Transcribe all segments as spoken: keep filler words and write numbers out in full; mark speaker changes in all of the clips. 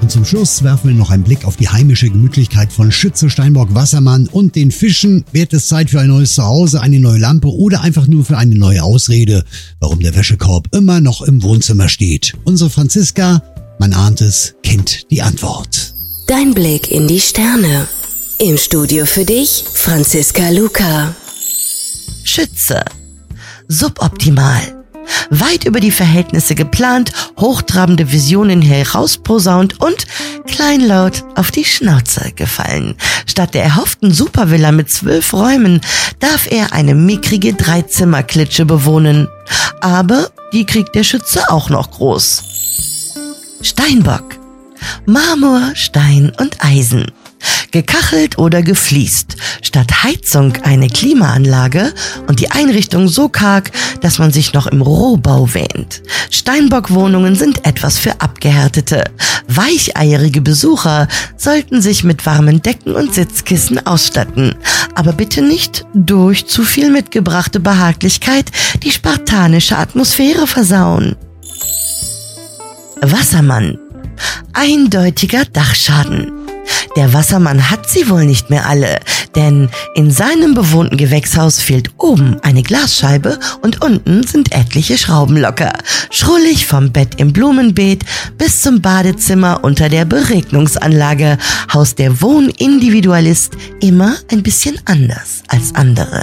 Speaker 1: Und zum Schluss werfen wir noch einen Blick auf die heimische Gemütlichkeit von Schütze, Steinbock, Wassermann und den Fischen. Wird es Zeit für ein neues Zuhause, eine neue Lampe oder einfach nur für eine neue Ausrede, warum der Wäschekorb immer noch im Wohnzimmer steht? Unsere Franziska, man ahnt es, kennt die Antwort.
Speaker 2: Dein Blick in die Sterne. Im Studio für dich, Franziska Luca.
Speaker 3: Schütze. Suboptimal. Weit über die Verhältnisse geplant, hochtrabende Visionen herausposaunt und kleinlaut auf die Schnauze gefallen. Statt der erhofften Supervilla mit zwölf Räumen darf er eine mickrige Dreizimmer-Klitsche bewohnen. Aber die kriegt der Schütze auch noch groß. Steinbock. Marmor, Stein und Eisen. Gekachelt oder gefliest. Statt Heizung eine Klimaanlage und die Einrichtung so karg, dass man sich noch im Rohbau wähnt. Steinbock-Wohnungen sind etwas für Abgehärtete. Weicheierige Besucher sollten sich mit warmen Decken und Sitzkissen ausstatten. Aber bitte nicht durch zu viel mitgebrachte Behaglichkeit die spartanische Atmosphäre versauen. Wassermann. Eindeutiger Dachschaden. Der Wassermann hat sie wohl nicht mehr alle, denn in seinem bewohnten Gewächshaus fehlt oben eine Glasscheibe und unten sind etliche Schrauben locker. Schrullig vom Bett im Blumenbeet bis zum Badezimmer unter der Beregnungsanlage haust der Wohnindividualist immer ein bisschen anders als andere.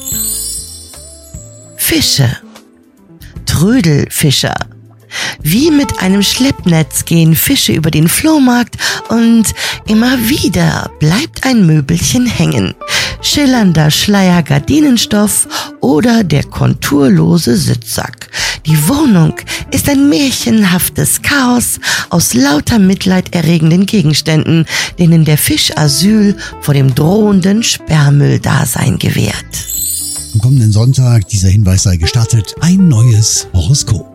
Speaker 3: Fische. Trödelfischer. Wie mit einem Schleppnetz gehen Fische über den Flohmarkt und immer wieder bleibt ein Möbelchen hängen. Schillernder Schleier Gardinenstoff oder der konturlose Sitzsack. Die Wohnung ist ein märchenhaftes Chaos aus lauter mitleiderregenden Gegenständen, denen der Fisch Asyl vor dem drohenden Sperrmülldasein gewährt.
Speaker 1: Am kommenden Sonntag, dieser Hinweis sei gestattet, ein neues Horoskop.